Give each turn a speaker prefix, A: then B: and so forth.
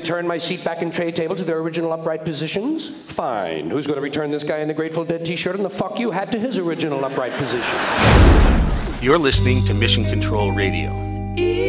A: return my seat back and tray table to their original upright positions? Fine. Who's going to return this guy in the Grateful Dead t-shirt and the fuck you hat to his original upright position?
B: You're listening to Mission Control Radio.